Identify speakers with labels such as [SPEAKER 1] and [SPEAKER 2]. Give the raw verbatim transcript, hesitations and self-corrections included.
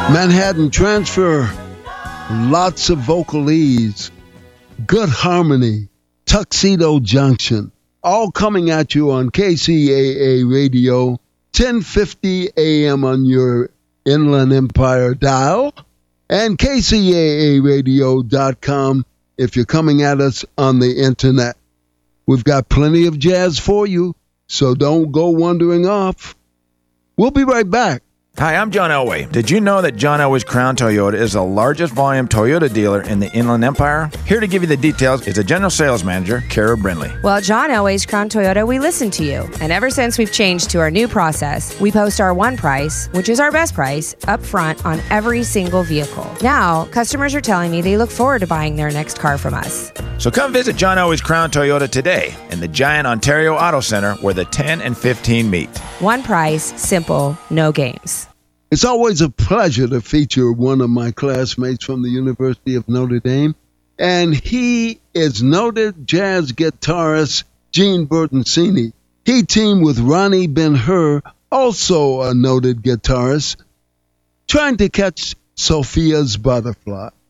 [SPEAKER 1] Manhattan Transfer, lots of vocal ease, good harmony, Tuxedo Junction, all coming at you on K C A A Radio, ten fifty A M on your Inland Empire dial, and K C A A radio dot com if you're coming at us on the internet. We've got plenty of jazz for you, so don't go wandering off. We'll be right back.
[SPEAKER 2] Hi, I'm John Elway. Did you know that John Elway's Crown Toyota is the largest volume Toyota dealer in the Inland Empire? Here to give you the details is the General Sales Manager, Kara Brindley.
[SPEAKER 3] Well, John Elway's Crown Toyota, we listen to you. And ever since we've changed to our new process, we post our one price, which is our best price, up front on every single vehicle. Now, customers are telling me they look forward to buying their next car from us.
[SPEAKER 2] So come visit John Elway's Crown Toyota today in the Giant Ontario Auto Center where the ten and fifteen meet.
[SPEAKER 3] One price, simple, no games.
[SPEAKER 1] It's always a pleasure to feature one of my classmates from the University of Notre Dame, and he is noted jazz guitarist Gene Bertoncini. He teamed with Ronnie Ben-Hur, also a noted guitarist, trying to catch Sophia's butterfly.